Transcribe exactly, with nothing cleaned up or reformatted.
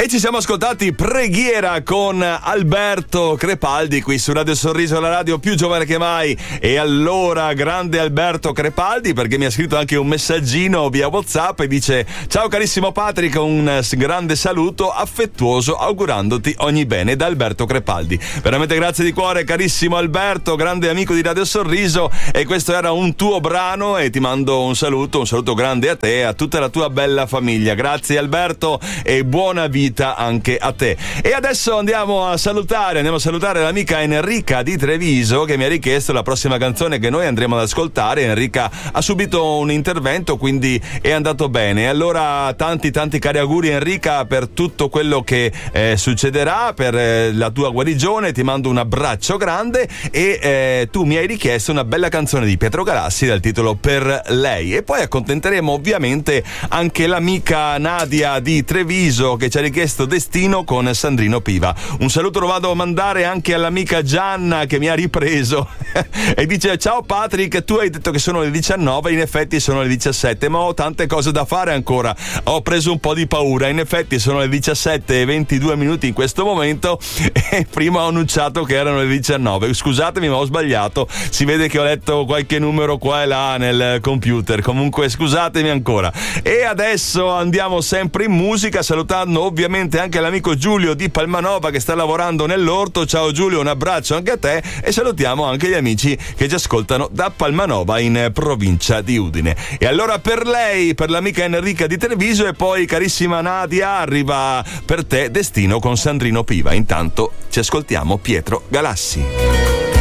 E ci siamo ascoltati Preghiera con Alberto Crepaldi qui su Radio Sorriso, la radio più giovane che mai. E allora, grande Alberto Crepaldi, perché mi ha scritto anche un messaggino via WhatsApp e dice: ciao carissimo Patrick, un grande saluto affettuoso augurandoti ogni bene da Alberto Crepaldi. Veramente grazie di cuore carissimo Alberto, grande amico di Radio Sorriso, e questo era un tuo brano e ti mando un saluto, un saluto grande a te e a tutta la tua bella famiglia. Grazie Alberto e buona vita anche a te. E adesso andiamo a salutare andiamo a salutare l'amica Enrica di Treviso, che mi ha richiesto la prossima canzone che noi andremo ad ascoltare. Enrica ha subito un intervento, quindi è andato bene. Allora tanti tanti cari auguri Enrica per tutto quello che eh, succederà, per eh, la tua guarigione. Ti mando un abbraccio grande e eh, tu mi hai richiesto una bella canzone di Pietro Galassi dal titolo Per lei, e poi accontenteremo ovviamente anche l'amica Nadia di Treviso che ci ha richiesto Destino con Sandrino Piva. Un saluto lo vado a mandare anche all'amica Gianna che mi ha ripreso e dice: ciao Patrick, tu hai detto che sono le diciannove, in effetti sono le diciassette, ma ho tante cose da fare ancora, ho preso un po' di paura, in effetti sono le diciassette e ventidue minuti in questo momento e prima ho annunciato che erano le diciannove. Scusatemi, ma ho sbagliato, si vede che ho letto qualche numero qua e là nel computer, comunque scusatemi ancora. E adesso andiamo sempre in musica, salutando ovviamente anche l'amico Giulio di Palmanova che sta lavorando nell'orto. Ciao Giulio, un abbraccio anche a te, e salutiamo anche gli amici che ci ascoltano da Palmanova in provincia di Udine. E allora per lei, per l'amica Enrica di Treviso, e poi carissima Nadia, arriva per te Destino con Sandrino Piva. Intanto ci ascoltiamo Pietro Galassi.